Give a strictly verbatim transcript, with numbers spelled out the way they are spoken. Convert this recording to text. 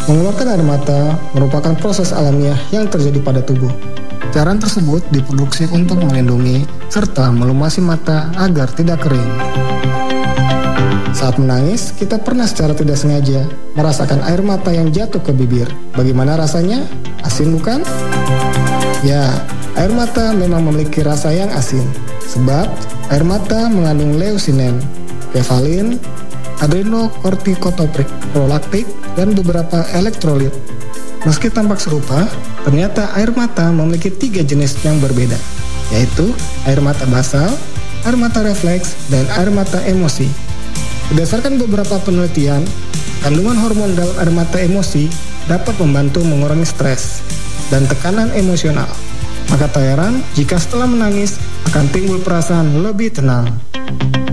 Mengeluarkan air mata merupakan proses alamiah yang terjadi pada tubuh. Cairan tersebut diproduksi untuk melindungi serta melumasi mata agar tidak kering. Saat menangis, kita pernah secara tidak sengaja merasakan air mata yang jatuh ke bibir. Bagaimana rasanya? Asin bukan? Ya, air mata memang memiliki rasa yang asin, sebab air mata mengandung leucinin, kefalin, adrenokortikotropik, prolaktik, dan beberapa elektrolit. Meski tampak serupa, ternyata air mata memiliki tiga jenis yang berbeda, yaitu air mata basal, air mata refleks, dan air mata emosi. Berdasarkan beberapa penelitian, kandungan hormon dalam air mata emosi dapat membantu mengurangi stres dan tekanan emosional. Maka tak heran jika setelah menangis akan timbul perasaan lebih tenang.